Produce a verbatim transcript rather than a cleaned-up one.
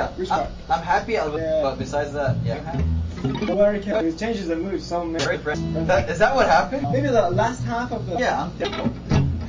Yeah. Which I'm, part? I'm happy, I'll, Yeah. but besides that, yeah. Very careful. It changes the mood so much. Very, very, that, is that what happened? Maybe the last half of the. Yeah, I'm.